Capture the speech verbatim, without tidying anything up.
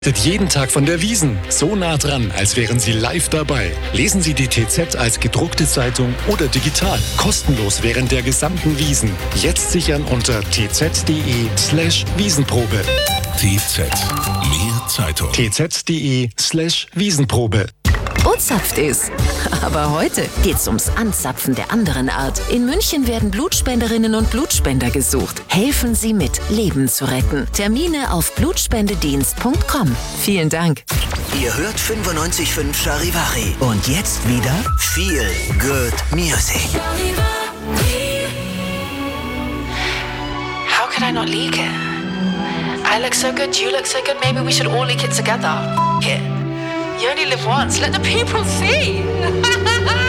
Jeden Tag von der Wiesn. So nah dran, als wären Sie live dabei. Lesen Sie die T Z als gedruckte Zeitung oder digital. Kostenlos während der gesamten Wiesn. Jetzt sichern unter tz.de slash Wiesenprobe. T Z. Mehr Zeitung. tz.de slash Wiesenprobe. O-Zapft ist. Aber heute geht's ums Anzapfen der anderen Art. In München werden Blutspenderinnen und Blutspender gesucht. Helfen Sie mit, Leben zu retten. Termine auf blutspendedienst punkt com. Vielen Dank. Ihr hört fünfundneunzig Komma fünf Charivari. Und jetzt wieder Feel Good Music. How could I not leak it? I look so good, you look so good, maybe we should all leak it together. Yeah. You only live once, let the people see.